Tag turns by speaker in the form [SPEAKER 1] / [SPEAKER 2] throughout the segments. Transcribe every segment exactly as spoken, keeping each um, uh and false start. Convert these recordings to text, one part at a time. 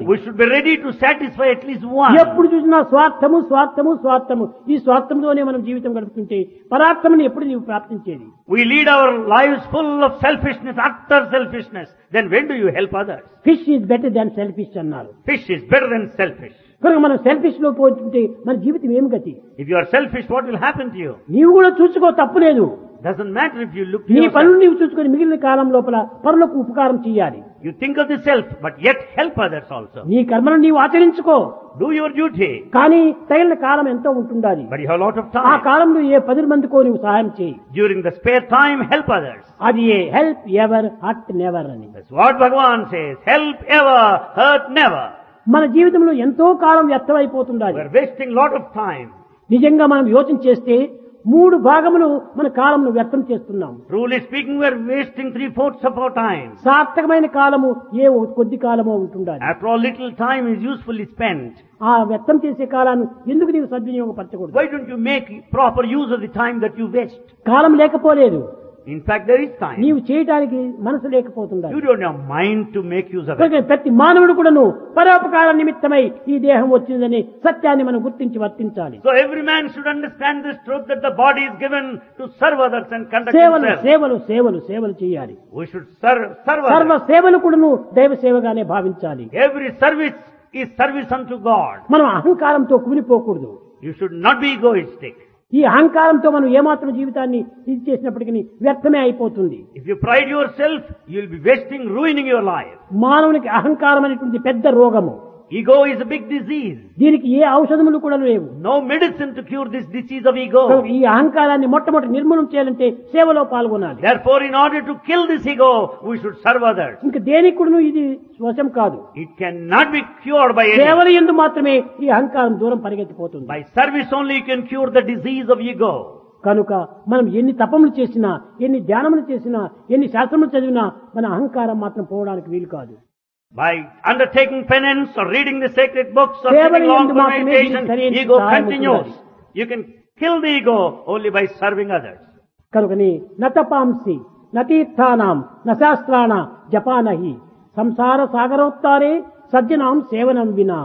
[SPEAKER 1] We should be ready to satisfy at least one.
[SPEAKER 2] ఎప్పుడు చూసినా స్వార్థము స్వార్థము స్వార్థము ఈ స్వార్థంతోనే మనం జీవితం గడుపుతుంటే పరార్థముని ఎప్పుడు నీవు ప్రాప్తించేది?
[SPEAKER 1] We lead our lives full of selfishness, utter selfishness. Then when do you help others?
[SPEAKER 2] Fish is better than selfish అన్నారు.
[SPEAKER 1] Fish is better than selfish.
[SPEAKER 2] కనుక మనం సెల్ఫిష్ లో పోతుంటే మన జీవితం ఏం గతి?
[SPEAKER 1] If you are selfish, what will happen to you?
[SPEAKER 2] నీవు కూడా చూసుకో, తప్పు లేదు.
[SPEAKER 1] Doesn't matter if you look to
[SPEAKER 2] నీ
[SPEAKER 1] yourself.
[SPEAKER 2] పనులు నీవు చూసుకొని మిగిలిన కాలం లోపల పరులకు ఉపకారం చేయాలి.
[SPEAKER 1] You think of the self, but yet help others also.
[SPEAKER 2] నీ కర్మను నీవు ఆచరించుకో,
[SPEAKER 1] Do your duty,
[SPEAKER 2] కానీ తగిన కాలం ఎంతో ఉంటుండాలి.
[SPEAKER 1] but you have a lot of
[SPEAKER 2] ఆ
[SPEAKER 1] time.
[SPEAKER 2] కాలంలో ఏ పది మందికో నువ్వు సహాయం చేయి.
[SPEAKER 1] During the spare time, help others.
[SPEAKER 2] అది ఏ హెల్ప్ ఎవర్ హర్ట్ నెవర్ అని.
[SPEAKER 1] That's what Bhagavan says. Help ever, hurt never.
[SPEAKER 2] మన జీవితంలో ఎంతో కాలం వ్యర్థమైపోతుండాలి.
[SPEAKER 1] We're wasting lot of time.
[SPEAKER 2] నిజంగా మనం యోచన చేస్తే మూడు భాగములు మన కాలంను వ్యర్థం చేస్తున్నాం.
[SPEAKER 1] Truly speaking, we're wasting three-fourths of our time.
[SPEAKER 2] సార్థకమైన కాలము ఏ ఒక కొద్ది కాలమో ఉంటుండాలి.
[SPEAKER 1] After all, little time is usefully spent.
[SPEAKER 2] ఆ వ్యర్థం చేసే కాలాన్ని ఎందుకు నీవు సద్వినియోగపరచకూడదు?
[SPEAKER 1] Why don't you make proper use of the time that you waste?
[SPEAKER 2] కాలం లేకపోలేదు,
[SPEAKER 1] In fact, there is time.
[SPEAKER 2] నీవు చేయటానికి మనసు లేకపోతుండాలి.
[SPEAKER 1] You don't have mind to make use of it.
[SPEAKER 2] కనుక ప్రతి మానవుడు కూడాను పరోపకార నిమిత్తమై ఈ దేహం వచ్చిందని సత్యాన్ని మనం గుర్తించి వర్తించాలి.
[SPEAKER 1] So every man should understand this truth that the body is given to serve others and conduct
[SPEAKER 2] సేవలు
[SPEAKER 1] himself.
[SPEAKER 2] సేవలు సేవలు సేవలు చేయాలి.
[SPEAKER 1] We should serve, serve
[SPEAKER 2] సర్వ
[SPEAKER 1] others.
[SPEAKER 2] సేవలు కూడాను దైవ సేవగానే భావించాలి.
[SPEAKER 1] Every service is service unto God.
[SPEAKER 2] మనం అహంకారంతో కుమిలిపోకూడదు.
[SPEAKER 1] You should not be egoistic.
[SPEAKER 2] ఈ అహంకారంతో మనం ఏమాత్రం జీవితాన్ని ఇది చేసినప్పటికీ వ్యర్థమే అయిపోతుంది.
[SPEAKER 1] If you pride yourself, you will be wasting, ruining your life.
[SPEAKER 2] మానవునికి అహంకారం అనేటువంటి పెద్ద రోగము.
[SPEAKER 1] Ego is a big disease.
[SPEAKER 2] దీనికి ఏ ఔషధములు కూడా లేవు.
[SPEAKER 1] No medicine to cure this disease of ego.
[SPEAKER 2] ఈ అహంకారాన్ని మొట్టమొదటి నిర్మూలన చేయాలంటే సేవలో పాల్గొనాలి.
[SPEAKER 1] Therefore, in order to kill this ego, we should serve others.
[SPEAKER 2] ఇంకా దేనికి కూడా ఇది వశం కాదు.
[SPEAKER 1] It cannot be cured by any.
[SPEAKER 2] సేవల యందు మాత్రమే ఈ అహంకారం దూరం పరిగెత్తిపోతుంది.
[SPEAKER 1] By service only you can cure the disease of ego.
[SPEAKER 2] కనుక మనం ఎన్ని తపములు చేసినా, ఎన్ని ధ్యానములు చేసినా, ఎన్ని శాస్త్రములు చదివినా మన అహంకారం మాత్రం పోవడానికి వీలు కాదు.
[SPEAKER 1] By undertaking penance or reading the sacred books or
[SPEAKER 2] సేవల
[SPEAKER 1] sitting long
[SPEAKER 2] యందు
[SPEAKER 1] for
[SPEAKER 2] మాత్రమే
[SPEAKER 1] meditation,
[SPEAKER 2] దీనికి సరైన
[SPEAKER 1] ego
[SPEAKER 2] సహాయం
[SPEAKER 1] continues.
[SPEAKER 2] ఉండాలి.
[SPEAKER 1] You can kill the ego only by serving others.
[SPEAKER 2] కనుకని నతపాంసి నతీర్థానాం నశాస్త్రాణ జపానహి సంసార సాగరోత్తారే సజ్జనాం సేవనం వినా.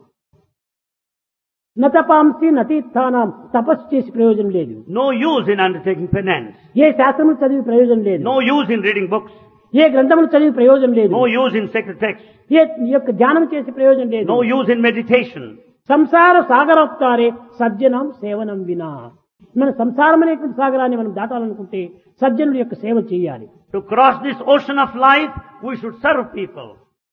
[SPEAKER 2] నతపాంసి నతీర్థానాం తపస్సు చేసి ప్రయోజనం లేదు.
[SPEAKER 1] No use in undertaking penance.
[SPEAKER 2] ఏ శాస్త్రములు చదివి ప్రయోజనం లేదు.
[SPEAKER 1] No use in reading books.
[SPEAKER 2] ఏ గ్రంథములు చదివి ప్రయోజనం లేదు.
[SPEAKER 1] No use in sacred texts.
[SPEAKER 2] ఏ యొక్క ధ్యానం చేసి ప్రయోజనం లేదు.
[SPEAKER 1] No use in meditation.
[SPEAKER 2] సంసార సాగరోత్తారే సజ్జనం సేవనం వినా. మన సంసారం అనేటువంటి సాగరాన్ని మనం దాటాలనుకుంటే సజ్జనుల యొక్క సేవ చేయాలి.
[SPEAKER 1] To cross this ocean of life, we should serve people.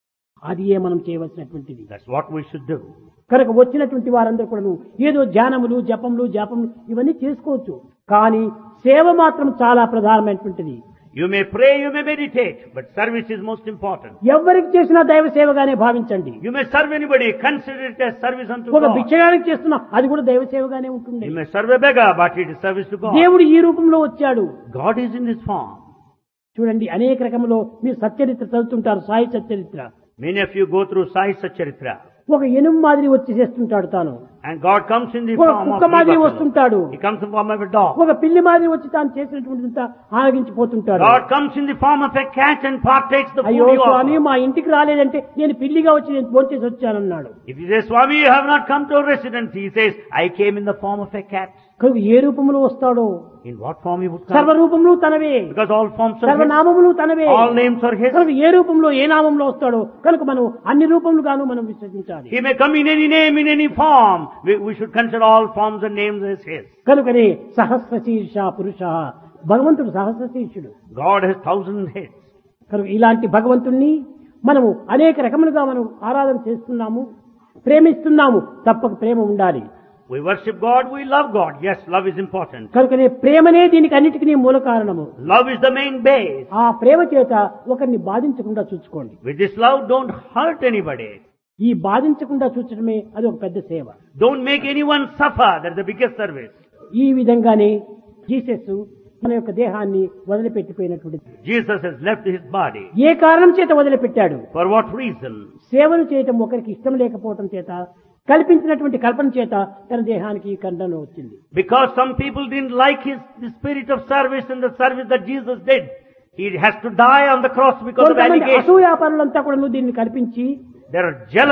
[SPEAKER 2] అది ఏ మనం చేయవలసినటువంటిది.
[SPEAKER 1] That's what we should do.
[SPEAKER 2] కనుక వచ్చినటువంటి వారందరూ కూడా ఏదో ధ్యానములు జపములు జపములు ఇవన్నీ చేసుకోవచ్చు, కానీ సేవ మాత్రం చాలా ప్రధానమైనటువంటిది.
[SPEAKER 1] You may pray, you may meditate, but service is most important.
[SPEAKER 2] ఎవరికి చేసినా దైవ సేవగానే భావించండి.
[SPEAKER 1] You may serve anybody, consider it as service unto
[SPEAKER 2] ఒక
[SPEAKER 1] God.
[SPEAKER 2] భిక్షగానికి చేస్తున్నా అది కూడా దైవ సేవగానే ఉంటుంది.
[SPEAKER 1] You may serve a beggar, but it is service to God.
[SPEAKER 2] దేవుడు ఈ రూపంలో వచ్చాడు.
[SPEAKER 1] God is in this form.
[SPEAKER 2] చూడండి, అనేక రకంలో మీరు Satcharitra చదువుతుంటారు, Sai Satcharitra.
[SPEAKER 1] Many of you go through Sai Satcharitra.
[SPEAKER 2] ఒక ఎనుము మాదిరి వచ్చి చేస్తుంటాడు తాను.
[SPEAKER 1] And God comes in the
[SPEAKER 2] ఒక
[SPEAKER 1] form
[SPEAKER 2] కుక్క
[SPEAKER 1] of
[SPEAKER 2] మాదిరి
[SPEAKER 1] a
[SPEAKER 2] వస్తుంటాడు.
[SPEAKER 1] He comes in the form of a dog.
[SPEAKER 2] ఒక పిల్లి మాదిరి వచ్చి తాను చేసినటువంటిదంతా ఆరగించిపోతుంటాడు.
[SPEAKER 1] God comes in the form of a cat and partakes the food
[SPEAKER 2] అయ్యో
[SPEAKER 1] you
[SPEAKER 2] స్వామి,
[SPEAKER 1] offer.
[SPEAKER 2] మా ఇంటికి రాలేదంటే నేను పిల్లిగా వచ్చి నేను భోంచేసి వచ్చానన్నాడు.
[SPEAKER 1] If you say, Swami, you have not come to our residence, he says, I came in the form of a cat.
[SPEAKER 2] కనుక ఏ రూపంలో వస్తాడో,
[SPEAKER 1] In what form he would come?
[SPEAKER 2] సర్వరూపములు తనవే,
[SPEAKER 1] Because all forms are his.
[SPEAKER 2] సర్వనామములు తనవే,
[SPEAKER 1] All names are his.
[SPEAKER 2] కనుక ఏ రూపంలో ఏ నామంలో వస్తాడో కనుక మనం అన్ని రూపములుగాను మనం విశ్వసించాలి.
[SPEAKER 1] He may come in any name, in any form. We, we should consider all forms and names as his.
[SPEAKER 2] కనుకనే సహస్ర శీర్ష పురుష, భగవంతుడు సహస్ర శీర్షుడు.
[SPEAKER 1] God has thousand heads.
[SPEAKER 2] కనుక ఇలాంటి భగవంతుణ్ణి మనము అనేక రకములుగా మనం ఆరాధన చేస్తున్నాము, ప్రేమిస్తున్నాము. తప్పక ప్రేమ ఉండాలి.
[SPEAKER 1] We worship God, we love God. Yes, love is important.
[SPEAKER 2] కనుకనే ప్రేమనే దీనికి అన్నిటికీ మూల కారణము.
[SPEAKER 1] Love is the main base.
[SPEAKER 2] ఆ ప్రేమ చేత ఒకరిని బాధించకుండా చూసుకోండి.
[SPEAKER 1] With this love, don't hurt anybody.
[SPEAKER 2] ఈ బాధించకుండా చూచడమే అది ఒక పెద్ద సేవ.
[SPEAKER 1] Don't make anyone suffer. That's the biggest service.
[SPEAKER 2] ఈ విధంగానే జీసస్ మన యొక్క దేహాన్ని వదిలిపెట్టిపోయినటువంటి,
[SPEAKER 1] Jesus has left his body.
[SPEAKER 2] ఏ కారణం చేత వదిలిపెట్టాడు?
[SPEAKER 1] For what reason?
[SPEAKER 2] సేవలు చేయటం ఒకరికి ఇష్టం లేకపోవటం చేత, కల్పించినటువంటి కల్పన చేత తన దేహానికి ఖండన వచ్చింది.
[SPEAKER 1] Because some people didn't like his the spirit of service and the service that Jesus did. He has to die on the cross because of
[SPEAKER 2] కొంతమంది
[SPEAKER 1] allegation.
[SPEAKER 2] అసూయాపరులంతా కూడా దీన్ని కల్పించి
[SPEAKER 1] There are jealous